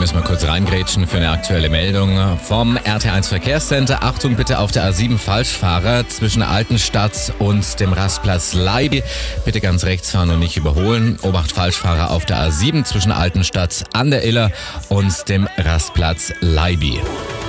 Müssen wir kurz reingrätschen für eine aktuelle Meldung vom RT1 Verkehrscenter. Achtung bitte auf der A7 Falschfahrer zwischen Altenstadt und dem Rastplatz Leiby. Bitte ganz rechts fahren und nicht überholen. Obacht Falschfahrer auf der A7 zwischen Altenstadt an der Iller und dem Rastplatz Leiby.